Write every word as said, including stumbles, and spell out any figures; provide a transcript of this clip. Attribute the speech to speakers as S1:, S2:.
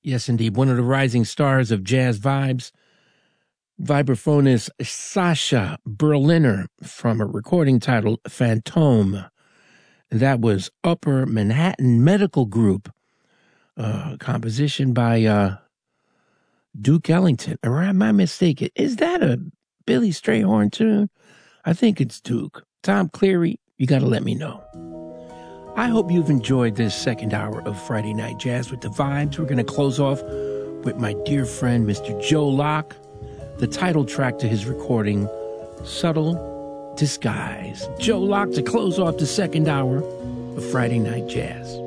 S1: Yes, indeed. One of the rising stars of jazz vibes, vibraphonist Sasha Berliner from a recording titled Fantôme. That was Upper Manhattan Medical Group, uh, composition by uh, Duke Ellington. Or am I mistaken? Is that a Billy Strayhorn tune? I think it's Duke. Tom Cleary, you got to let me know. I hope you've enjoyed this second hour of Friday Night Jazz with the Vibes. We're going to close off with my dear friend, Mister Joe Locke, the title track to his recording, Subtle Disguise. Joe Locke to close off the second hour of Friday Night Jazz.